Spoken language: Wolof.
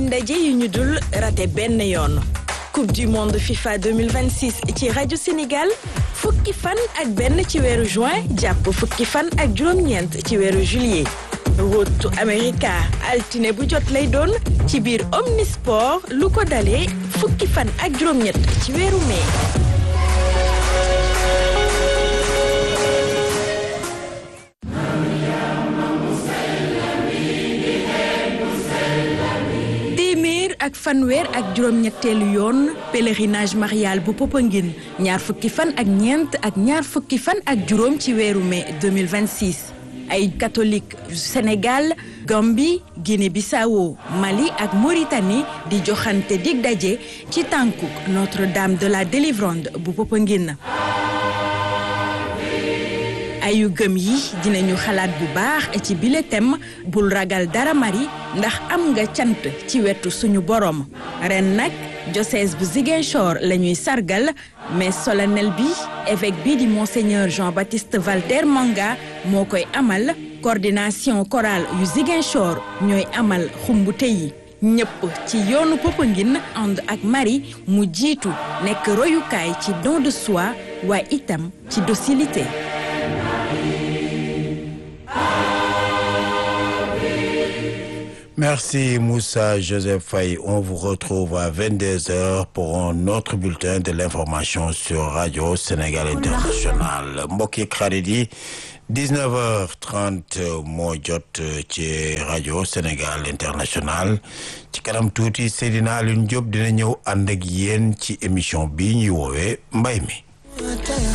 ndaje yu ñu dul raté benn yoon. Coupe du monde FIFA 2026 ci rajo Sénégal fukki fan ak benn ci weeru juin jàpp fukki fan ak juróom-ñeent ci weeru juillet. Road to America altine bu jot lay doon ci biir Omnisport lu ko dalee fukki fan ak juróom-ñett ci weeru mai. ak fanweer ak juróom-ñetteelu yoon pèlerinage marial bu Popenguine ñaar fukki fan ak ñeent ak ñaar fukki fan ak juróom ci weeru mai 2026 ay catholique Sénégal Gambie Guinée-Bissau Mali ak Mauritanie di joxante dig daje ci tànku Notre-Dame de la Délivrande bu Popenguine ayu gëm yi dinañu xalaat bu baax ci bile thème bul ragal dara mari ndax am nga cant ci wetu suñu borom ren nag diocèse bu Ziguinchor la ñuy sargal mais solennel bi évêque bi di monseigneur Jean-Baptiste Valter Manga moo koy amal coordination chorale yu Ziguinchor ñooy amal xumbute yi ñëpp ci yoonu Popenguine ànd ak Marie mu jiitu nekk royukaay ci don de soi waaye itam ci docilité. Merci Moussa Joseph Faye. On vous retrouve à 22h pour un autre bulletin de l'information sur Radio Sénégal International. mbokk yi xarit yi 19h30 moo jot ci Radio Sénégal International ci kanam tuuti Seydina Alioune Diop dina ñëw ànd ak yéen ci émission bi ñuy woowee mbay mi.